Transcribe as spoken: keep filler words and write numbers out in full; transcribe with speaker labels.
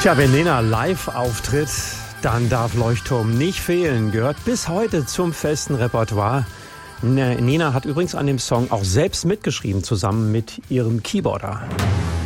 Speaker 1: Tja, wenn Nena live auftritt, dann darf Leuchtturm nicht fehlen. Gehört bis heute zum festen Repertoire. Nena hat übrigens an dem Song auch selbst mitgeschrieben, zusammen mit ihrem Keyboarder.